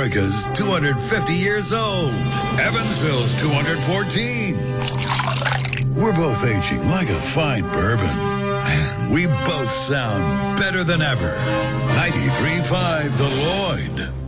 America's 250 years old. Evansville's 214. We're both aging like a fine bourbon. And we both sound better than ever. 93.5 The Lloyd.